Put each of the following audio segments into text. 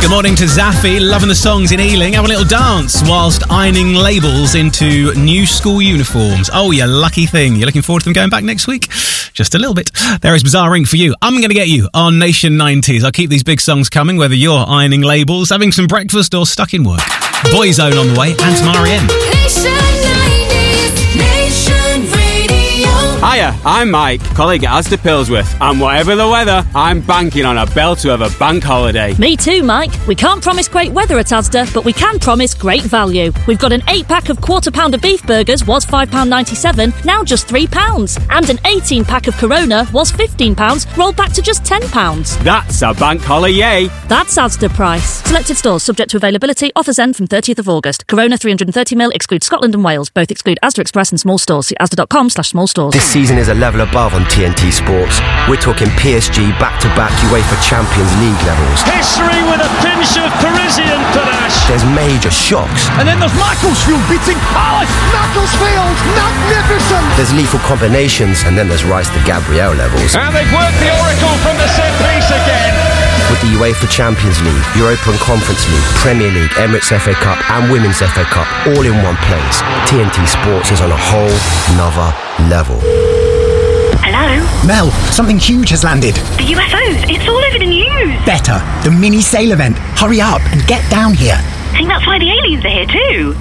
Good morning to Zaffi, loving the songs in Ealing. Have a little dance whilst ironing labels into new school uniforms. Oh, you lucky thing. You're looking forward to them going back next week? Just a little bit. There is Bizarre Ring for you. I'm going to get you on Nation 90s. I'll keep these big songs coming, whether you're ironing labels, having some breakfast or stuck in work. Boyzone on the way, and Tamari M. Nation 90s, Nation Radio. Hiya, I'm Mike, colleague at Asda Pilsworth, and whatever the weather, I'm banking on a belter of a bank holiday. Me too, Mike. We can't promise great weather at Asda, but we can promise great value. We've got an 8-pack of quarter-pounder beef burgers, was £5.97, now just £3. And an 18-pack of Corona, was £15, rolled back to just £10. That's a bank holiday. That's Asda price. Selected stores, subject to availability, offers end from 30th of August. Corona 330ml excludes Scotland and Wales. Both exclude Asda Express and small stores. See asda.com/small stores. This season is a level above on TNT Sports. We're talking PSG back-to-back UEFA Champions League levels. History with a pinch of Parisian panache. There's major shocks. And then there's Macclesfield beating Palace. Macclesfield, magnificent. There's lethal combinations, and then there's Rice to Gabriel levels. And they've worked the oracle from the set piece again. With the UEFA Champions League, Europa and Conference League, Premier League, Emirates FA Cup and Women's FA Cup all in one place, TNT Sports is on a whole nother level. Hello? Mel, something huge has landed. The UFOs, it's all over the news. Better, the mini sail event. Hurry up and get down here. I think that's why the aliens are here too.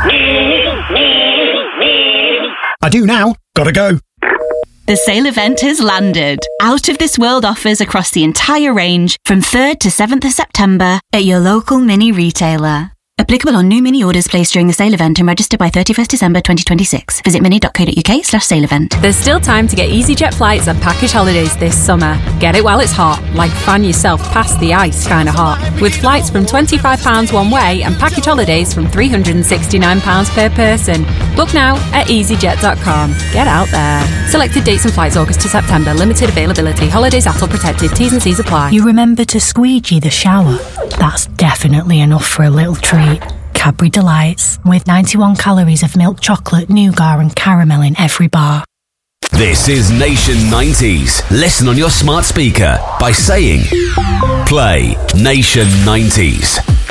I do now. Gotta go. The sale event has landed. Out of This World offers across the entire range from 3rd to 7th of September at your local mini retailer. Applicable on new mini orders placed during the sale event and registered by 31st December 2026. Visit mini.co.uk/sale event. There's still time to get EasyJet flights and package holidays this summer. Get it while it's hot, like fan yourself past the ice kind of hot. With flights from £25 one way and package holidays from £369 per person. Book now at easyjet.com. Get out there. Selected dates and flights August to September. Limited availability. Holidays ATOL protected. T's and C's apply. You remember to squeegee the shower? That's definitely enough for a little treat. Cadbury Delights, with 91 calories of milk chocolate, nougat and caramel in every bar. This is Nation 90s. Listen on your smart speaker by saying, play Nation 90s.